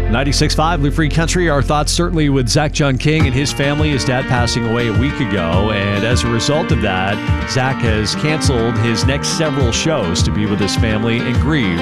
96.5 Live Free Country. Our thoughts certainly with Zach John King and his family. His dad passing away a week ago. And as a result of that, Zach has canceled his next several shows to be with his family and grieve